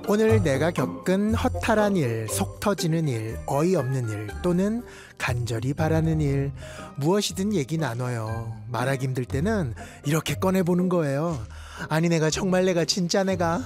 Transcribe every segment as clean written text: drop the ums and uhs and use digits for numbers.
오늘 내가 겪은 허탈한 일, 속 터지는 일, 어이없는 일 또는 간절히 바라는 일, 무엇이든 얘기 나눠요. 말하기 힘들 때는 이렇게 꺼내보는 거예요. 아니 내가 정말 내가 진짜 내가.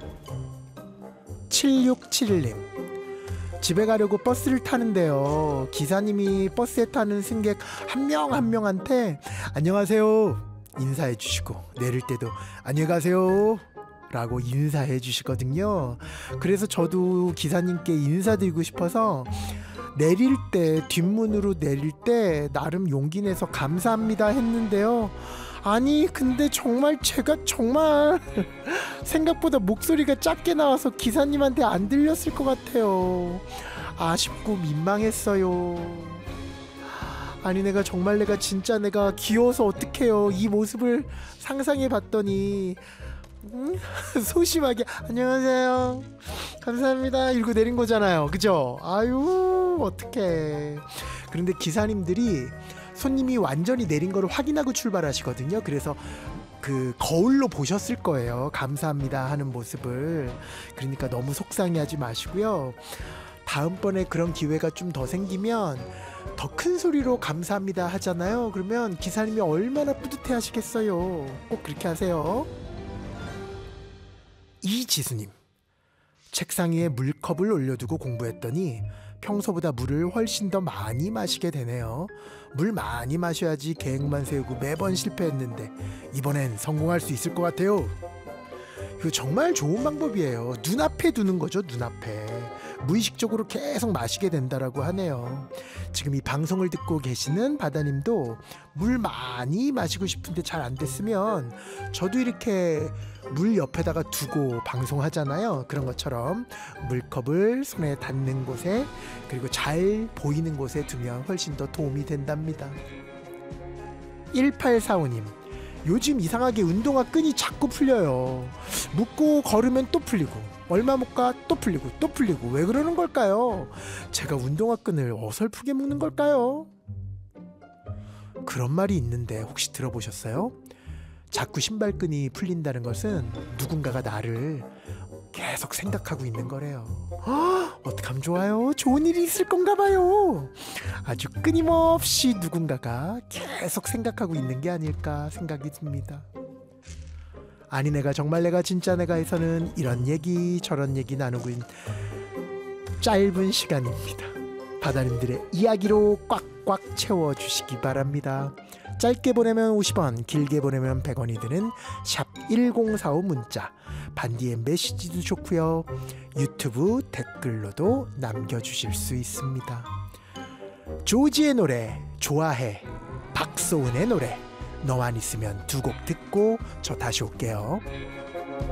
7671님, 집에 가려고 버스를 타는데요, 기사님이 버스에 타는 승객 한 명 한 명한테 안녕하세요 인사해 주시고, 내릴 때도 안녕히 가세요 라고 인사해 주시거든요. 그래서 저도 기사님께 인사드리고 싶어서 내릴 때, 뒷문으로 내릴 때 나름 용기 내서 감사합니다 했는데요. 아니 근데 정말 제가 정말 생각보다 목소리가 작게 나와서 기사님한테 안 들렸을 것 같아요. 아쉽고 민망했어요. 아니 내가 정말 내가 진짜 내가 귀여워서 어떡해요. 이 모습을 상상해 봤더니 소심하게 안녕하세요 감사합니다 이러고 내린 거잖아요, 그죠? 아유 어떡해. 그런데 기사님들이 손님이 완전히 내린 거를 확인하고 출발하시거든요. 그래서 그 거울로 보셨을 거예요, 감사합니다 하는 모습을. 그러니까 너무 속상해하지 마시고요, 다음번에 그런 기회가 좀 더 생기면 더 큰 소리로 감사합니다 하잖아요. 그러면 기사님이 얼마나 뿌듯해 하시겠어요. 꼭 그렇게 하세요. 이지수님, 책상 위에 물컵을 올려두고 공부했더니 평소보다 물을 훨씬 더 많이 마시게 되네요. 물 많이 마셔야지 계획만 세우고 매번 실패했는데 이번엔 성공할 수 있을 것 같아요. 이거 정말 좋은 방법이에요. 눈앞에 두는 거죠, 눈앞에. 무의식적으로 계속 마시게 된다라고 하네요. 지금 이 방송을 듣고 계시는 바다님도 물 많이 마시고 싶은데 잘 안 됐으면 저도 이렇게 물 옆에다가 두고 방송하잖아요. 그런 것처럼 물컵을 손에 닿는 곳에, 그리고 잘 보이는 곳에 두면 훨씬 더 도움이 된답니다. 1845님, 요즘 이상하게 운동화 끈이 자꾸 풀려요. 묶고 걸으면 또 풀리고, 얼마 못 가 또 풀리고 또 풀리고. 왜 그러는 걸까요? 제가 운동화 끈을 어설프게 묶는 걸까요? 그런 말이 있는데 혹시 들어보셨어요? 자꾸 신발끈이 풀린다는 것은 누군가가 나를 계속 생각하고 있는 거래요. 어떡하면 좋아요? 좋은 일이 있을 건가 봐요. 아주 끊임없이 누군가가 계속 생각하고 있는 게 아닐까 생각이 듭니다. 아니 내가 정말 내가 진짜 내가에서는 이런 얘기 저런 얘기 나누고 있는 짧은 시간입니다. 바다님들의 이야기로 꽉꽉 채워주시기 바랍니다. 짧게 보내면 50원, 길게 보내면 100원이 드는 샵 1045 문자, 반디의 메시지도 좋고요, 유튜브 댓글로도 남겨주실 수 있습니다. 조지의 노래 좋아해, 박소은의 노래 너만 있으면 두 곡 듣고 저 다시 올게요.